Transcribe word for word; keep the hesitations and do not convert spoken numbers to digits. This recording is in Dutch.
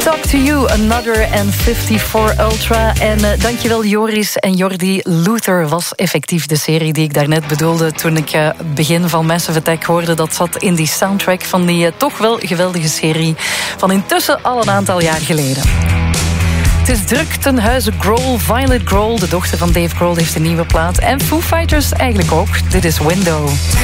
Talk to You, Another en vijfenvijftig Ultra. En uh, dankjewel Joris en Jordi. Luther was effectief de serie die ik daarnet bedoelde toen ik uh, begin van Massive Attack hoorde. Dat zat in die soundtrack van die uh, toch wel geweldige serie van intussen al een aantal jaar geleden. Het is druk ten huize Grohl. Violet Grohl, de dochter van Dave Grohl, heeft een nieuwe plaat. En Foo Fighters eigenlijk ook. Dit is Window.